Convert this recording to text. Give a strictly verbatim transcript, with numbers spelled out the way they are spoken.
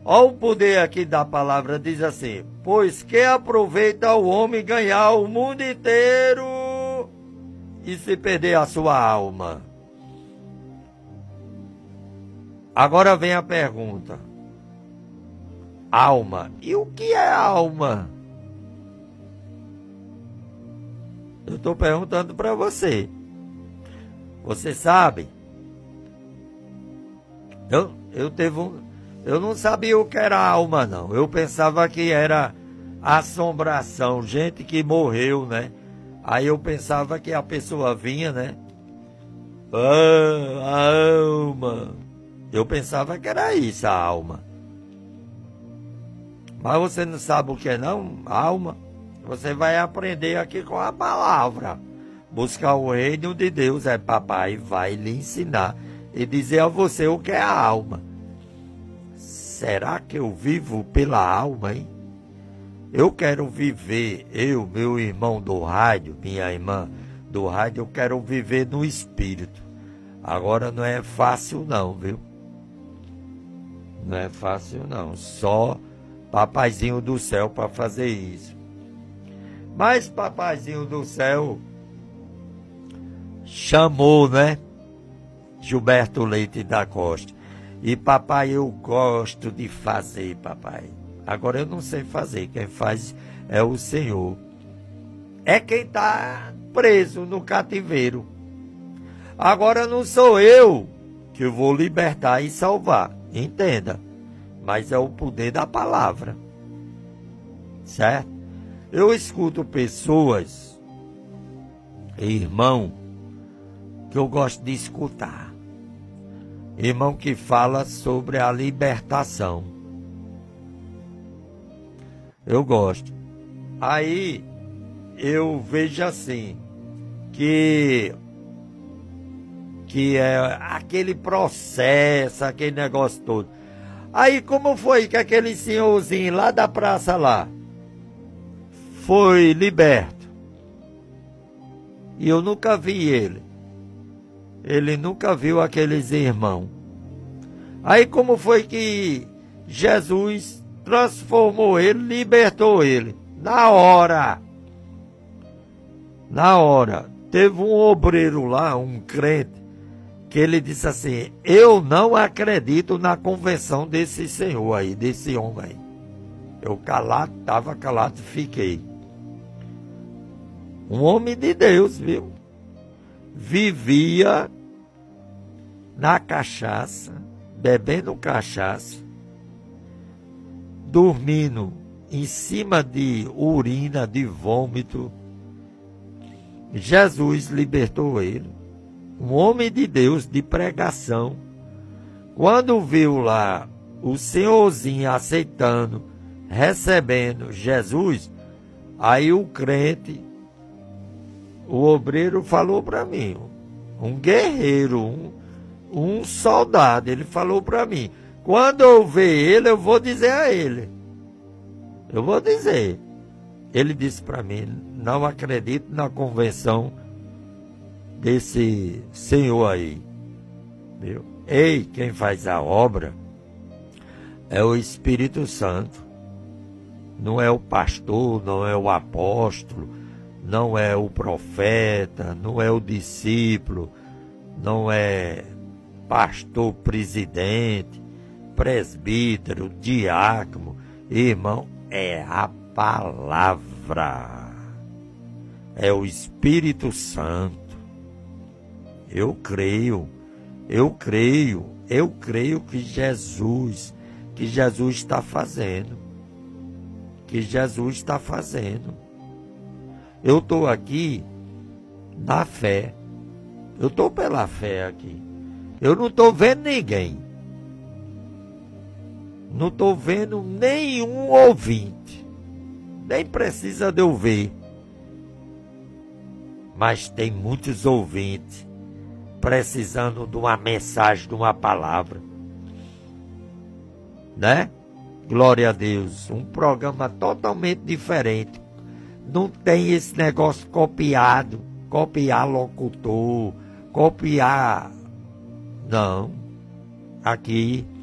Olha o poder aqui da palavra, diz assim: pois que aproveita o homem ganhar o mundo inteiro e se perder a sua alma. Agora vem a pergunta: alma. E o que é alma? Eu estou perguntando para você. Você sabe? Eu, eu, teve um, eu não sabia o que era alma, não. Eu pensava que era assombração, gente que morreu, né? Aí eu pensava que a pessoa vinha, né? Ah, a alma. Eu pensava que era isso, a alma. Mas você não sabe o que é, não? Alma. Você vai aprender aqui com a palavra. Buscar o reino de Deus, é papai vai lhe ensinar e dizer a você o que é a alma. Será que eu vivo pela alma, hein? Eu quero viver, eu, meu irmão do rádio, minha irmã do rádio, eu quero viver no espírito. Agora não é fácil não, viu? Não é fácil não, só papaizinho do céu para fazer isso. Mas papaizinho do céu chamou, né? Gilberto Leite da Costa. E papai, eu gosto de fazer, papai. Agora eu não sei fazer, quem faz é o Senhor. É quem está preso no cativeiro. Agora não sou eu que vou libertar e salvar, entenda. Mas é o poder da palavra, certo? Eu escuto pessoas, irmão, que eu gosto de escutar. Irmão que fala sobre a libertação. Eu gosto. Aí eu vejo assim, que, que é aquele processo, aquele negócio todo. Aí como foi que aquele senhorzinho lá da praça lá foi liberto? E eu nunca vi ele. Ele nunca viu aqueles irmãos. Aí como foi que Jesus transformou ele, libertou ele? Na hora. Na hora. Teve um obreiro lá, um crente, que ele disse assim: eu não acredito na convenção desse senhor aí, desse homem aí. Eu calado, estava calado e fiquei. Um homem de Deus, viu? Vivia na cachaça, bebendo cachaça, dormindo em cima de urina, de vômito. Jesus libertou ele. Um homem de Deus, de pregação. Quando viu lá o senhorzinho aceitando, recebendo Jesus, aí o crente, o obreiro falou para mim, um guerreiro, um, um soldado, ele falou para mim: quando eu ver ele, eu vou dizer a ele. Eu vou dizer. Ele disse para mim: não acredito na convenção desse senhor aí. Viu? Ei, quem faz a obra é o Espírito Santo. Não é o pastor, não é o apóstolo, não é o profeta, não é o discípulo, não é pastor, presidente, presbítero, diácono, irmão, é a palavra, é o Espírito Santo. Eu creio, eu creio, eu creio que Jesus, que Jesus está fazendo, que Jesus está fazendo. Eu estou aqui na fé, eu estou pela fé aqui, eu não estou vendo ninguém, não estou vendo nenhum ouvinte, nem precisa de eu ver, mas tem muitos ouvintes precisando de uma mensagem, de uma palavra, né? Glória a Deus, um programa totalmente diferente. Não tem esse negócio copiado, copiar locutor, copiar, não. Aqui